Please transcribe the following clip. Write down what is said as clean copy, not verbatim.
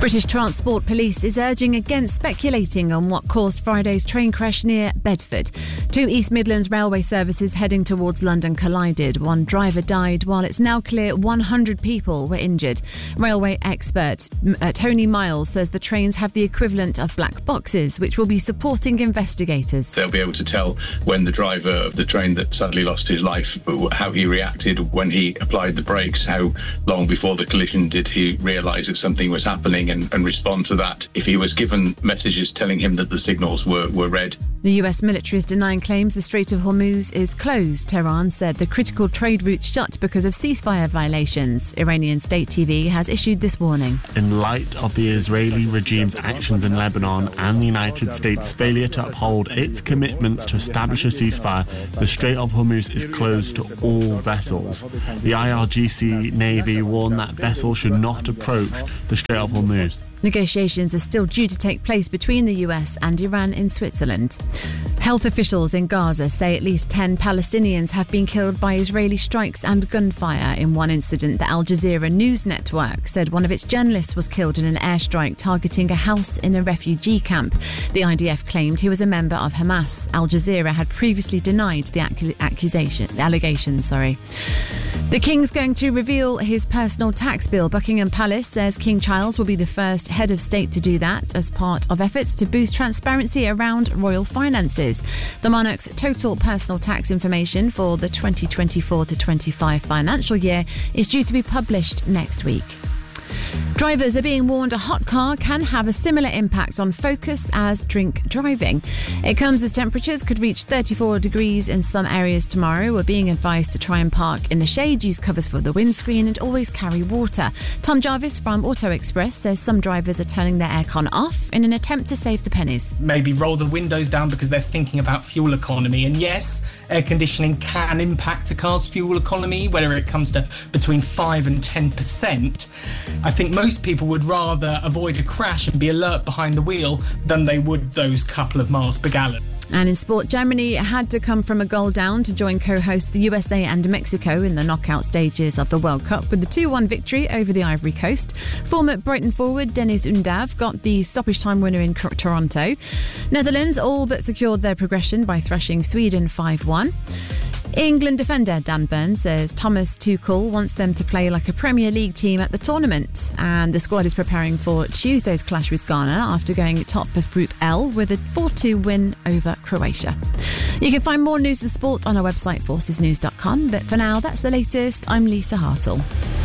British Transport Police is urging against speculating on what caused Friday's train crash near Bedford. Two East Midlands railway services heading towards London collided. One driver died, while it's now clear 100 people were injured. Railway expert Tony Miles says the trains have the equivalent of black boxes, which will be supporting investigators. They'll be able to tell when the driver of the train that sadly lost his life, how he reacted when he applied the brakes, how long before the collision did he realise that something was happening, and respond to that. If he was given messages telling him that the signals were red. The US military is denying claims the Strait of Hormuz is closed. Tehran said the critical trade route's shut because of ceasefire violations. Iranian state TV has issued this warning. In light of the Israeli regime's actions in Lebanon and the United States' failure to uphold its commitments to establish a ceasefire, the Strait of Hormuz is closed to all vessels. The IRGC Navy warned that vessels should not approach the Strait of Hormuz. Negotiations are still due to take place between the US and Iran in Switzerland. Health officials in Gaza say at least 10 Palestinians have been killed by Israeli strikes and gunfire. In one incident, the Al Jazeera news network said one of its journalists was killed in an airstrike targeting a house in a refugee camp. The IDF claimed he was a member of Hamas. Al Jazeera had previously denied the allegations. The King's going to reveal his personal tax bill. Buckingham Palace says King Charles will be the first head of state to do that as part of efforts to boost transparency around royal finances. The monarch's total personal tax information for the 2024 to 25 financial year is due to be published next week. Drivers are being warned a hot car can have a similar impact on focus as drink driving. It comes as temperatures could reach 34 degrees in some areas tomorrow. We're being advised to try and park in the shade, use covers for the windscreen and always carry water. Tom Jarvis from Auto Express says some drivers are turning their aircon off in an attempt to save the pennies. Maybe roll the windows down because they're thinking about fuel economy. And yes, air conditioning can impact a car's fuel economy, whether it comes to between 5 and 10%. I think most people would rather avoid a crash and be alert behind the wheel than they would those couple of miles per gallon. And in sport, Germany had to come from a goal down to join co-hosts the USA and Mexico in the knockout stages of the World Cup with the 2-1 victory over the Ivory Coast. Former Brighton forward Dennis Undav got the stoppage time winner in Toronto. Netherlands all but secured their progression by thrashing Sweden 5-1. England defender Dan Burn says Thomas Tuchel wants them to play like a Premier League team at the tournament, and the squad is preparing for Tuesday's clash with Ghana after going top of Group L with a 4-2 win over Croatia. You can find more news and sport on our website forcesnews.com, but for now that's the latest. I'm Lisa Hartle.